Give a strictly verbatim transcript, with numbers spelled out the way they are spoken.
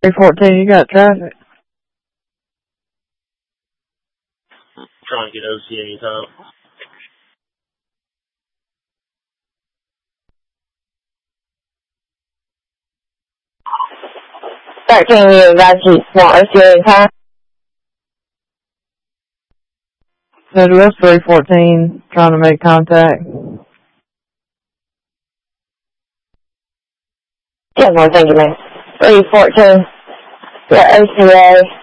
three fourteen, you got traffic. Trying to get O C anytime. thirteen, you advise you want O C anytime? Midwest three fourteen, trying to make contact. Yeah, more thank you, man. three fourteen, yeah, O C A.